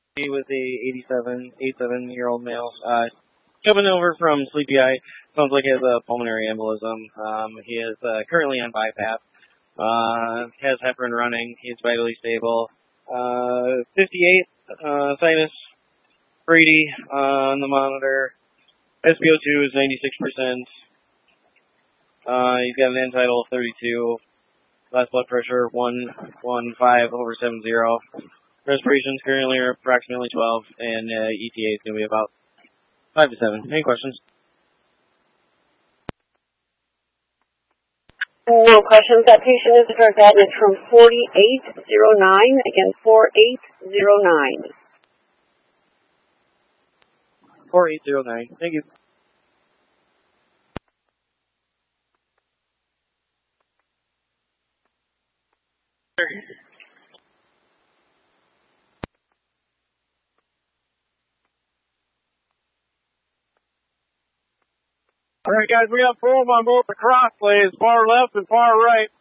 with a 87-year-old male. Coming over from Sleepy Eye. Sounds like he has a pulmonary embolism. He is currently on bypass. Has heparin running. He's vitally stable. 58 sinus. Brady on the monitor. SpO2 is 96%. He's got an end tidal of 32. Last blood pressure 115/70. Respirations currently are approximately 12, and ETA is going to be about 5 to 7. Any questions? No questions. That patient is for guidance from 4809. Again, 4809. 4809. Thank you. All right, guys, we have 4 on both the cross lays, far left and far right.